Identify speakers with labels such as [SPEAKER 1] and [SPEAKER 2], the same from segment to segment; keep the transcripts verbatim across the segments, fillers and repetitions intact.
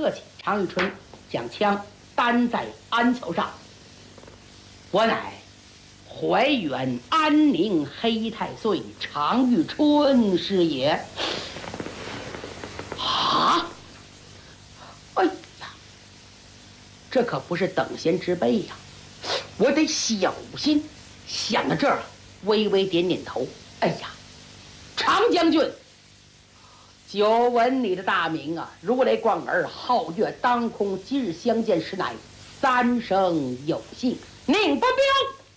[SPEAKER 1] 客气。常遇春将枪担在鞍桥上，我乃怀远安宁黑太岁常遇春是也。啊！哎呀，这可不是等闲之辈呀！我得小心。想到这儿，微微点点头。哎呀，常将军，久闻你的大名啊，如雷贯耳，皓月当空。今日相见，实乃三生有幸。宁不彪，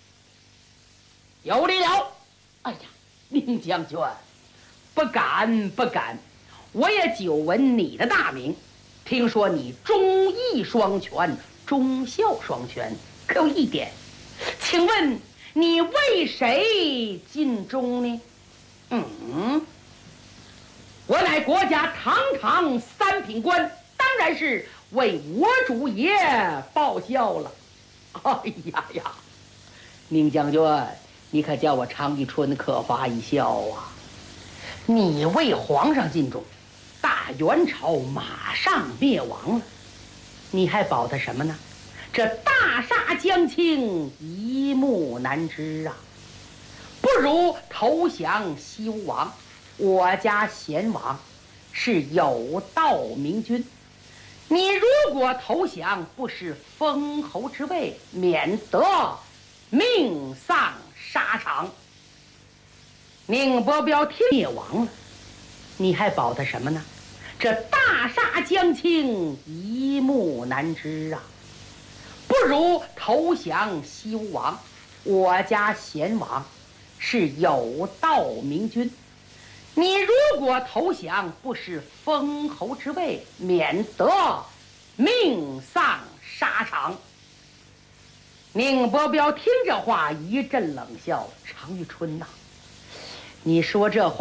[SPEAKER 1] 有礼了。哎呀，宁将军，不敢不敢，我也久闻你的大名，听说你忠义双全，忠孝双全。可有一点，请问你为谁尽忠呢？嗯，我乃国家堂堂三品官，当然是为我主爷报效了。哎呀呀，宁将军，你可叫我常遇春可发一笑啊！你为皇上尽忠，大元朝马上灭亡了，你还保他什么呢？这大厦将倾，一目难知啊！不如投降西吴王，我家贤王是有道明君。你如果投降，不是封侯之位，免得命丧沙场。宁伯彪听灭亡了，你还保他什么呢？这大厦将倾，一目难知啊！不如投降西吴王，我家贤王是有道明君。你如果投降，不是封侯之位，免得命丧沙场。宁伯彪听这话，一阵冷笑：常遇春呐、啊，你说这话